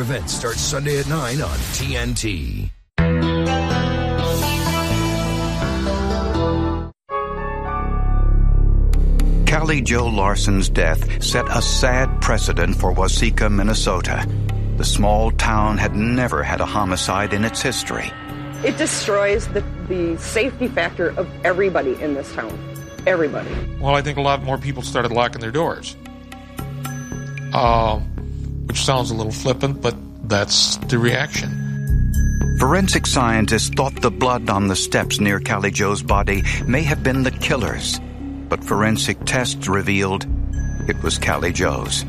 event starts Sunday at 9 on TNT. Callie Jo Larson's death set a sad precedent for Waseca, Minnesota. The small town had never had a homicide in its history. It destroys the safety factor of everybody in this town. Everybody. Well, I think a lot more people started locking their doors. Which sounds a little flippant, but that's the reaction. Forensic scientists thought the blood on the steps near Callie Jo's body may have been the killer's, but forensic tests revealed it was Callie Jo's.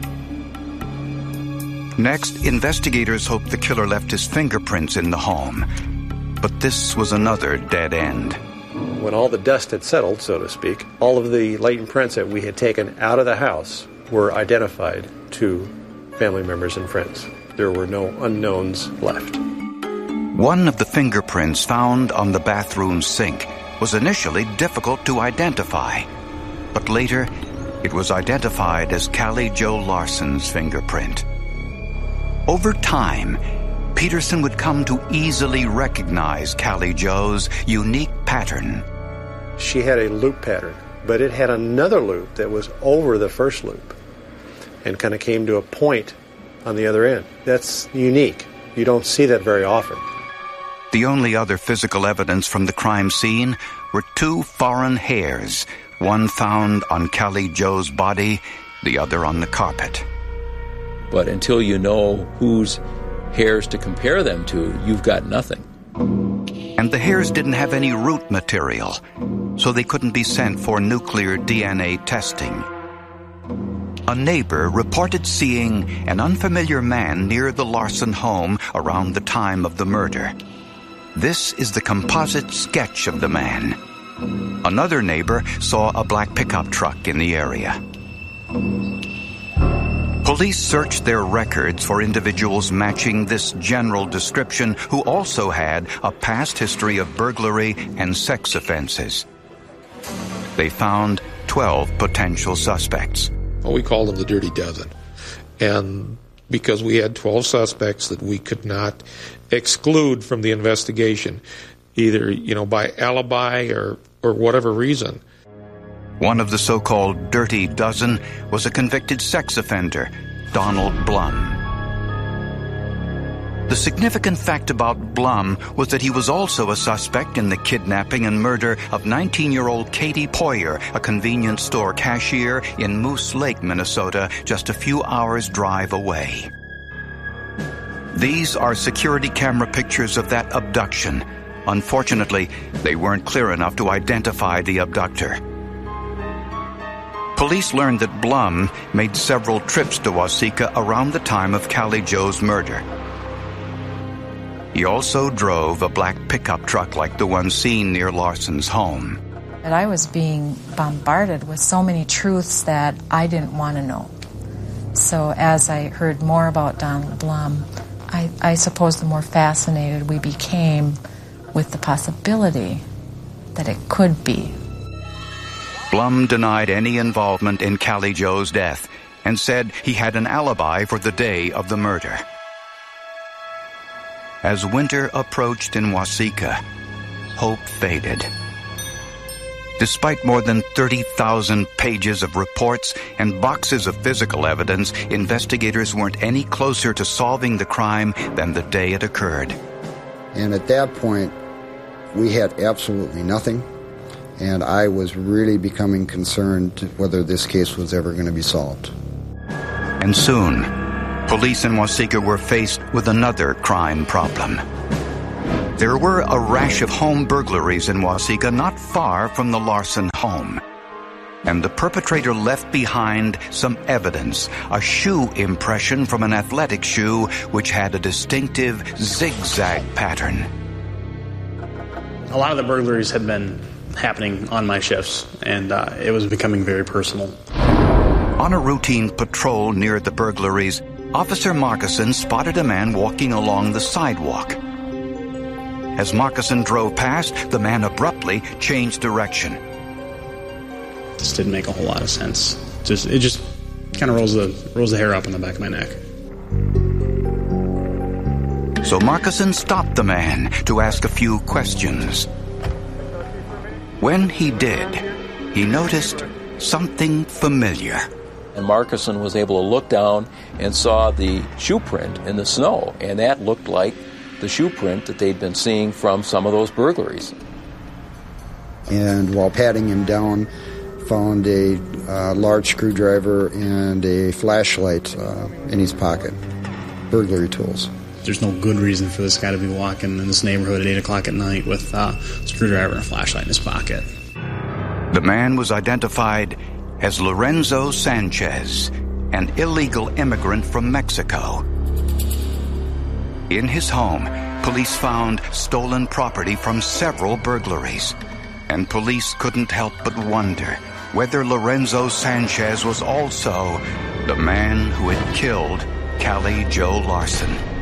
Next, investigators hoped the killer left his fingerprints in the home, but this was another dead end. When all the dust had settled, so to speak, all of the latent prints that we had taken out of the house were identified to family members and friends. There were no unknowns left. One of the fingerprints found on the bathroom sink was initially difficult to identify, but later it was identified as Callie Jo Larson's fingerprint. Over time, Peterson would come to easily recognize Callie Jo's unique pattern. She had a loop pattern, but it had another loop that was over the first loop and kind of came to a point on the other end. That's unique. You don't see that very often. The only other physical evidence from the crime scene were two foreign hairs, one found on Callie Jo's body, the other on the carpet. But until you know whose hairs to compare them to, you've got nothing. And the hairs didn't have any root material, so they couldn't be sent for nuclear DNA testing. A neighbor reported seeing an unfamiliar man near the Larson home around the time of the murder. This is the composite sketch of the man. Another neighbor saw a black pickup truck in the area. Police searched their records for individuals matching this general description who also had a past history of burglary and sex offenses. They found 12 potential suspects. Well, we called them the Dirty Dozen. And because we had 12 suspects that we could not exclude from the investigation, either, by alibi or whatever reason. One of the so-called Dirty Dozen was a convicted sex offender, Donald Blum. The significant fact about Blum was that he was also a suspect in the kidnapping and murder of 19-year-old Katie Poyer, a convenience store cashier in Moose Lake, Minnesota, just a few hours' drive away. These are security camera pictures of that abduction. Unfortunately, they weren't clear enough to identify the abductor. Police learned that Blum made several trips to Waseca around the time of Callie Jo's murder. He also drove a black pickup truck like the one seen near Larson's home. And I was being bombarded with so many truths that I didn't want to know. So as I heard more about Donald Blum, I suppose the more fascinated we became with the possibility that it could be. Blum denied any involvement in Callie Jo's death and said he had an alibi for the day of the murder. As winter approached in Waseca, hope faded. Despite more than 30,000 pages of reports and boxes of physical evidence, investigators weren't any closer to solving the crime than the day it occurred. And at that point, we had absolutely nothing, and I was really becoming concerned whether this case was ever going to be solved. And soon, police in Waseca were faced with another crime problem. There were a rash of home burglaries in Waseca not far from the Larson home. And the perpetrator left behind some evidence, a shoe impression from an athletic shoe which had a distinctive zigzag pattern. A lot of the burglaries had been happening on my shifts, and it was becoming very personal. On a routine patrol near the burglaries, Officer Markison spotted a man walking along the sidewalk. As Markison drove past, the man abruptly changed direction. This didn't make a whole lot of sense. It just kind of rolls the hair up on the back of my neck. So Markison stopped the man to ask a few questions. When he did, he noticed something familiar. And Markison was able to look down and saw the shoe print in the snow, and that looked like the shoe print that they'd been seeing from some of those burglaries. And while patting him down, found a large screwdriver and a flashlight in his pocket. Burglary tools. There's no good reason for this guy to be walking in this neighborhood at 8 o'clock at night with a screwdriver and a flashlight in his pocket. The man was identified as Lorenzo Sanchez, an illegal immigrant from Mexico. In his home, police found stolen property from several burglaries, and police couldn't help but wonder whether Lorenzo Sanchez was also the man who had killed Callie Jo Larson.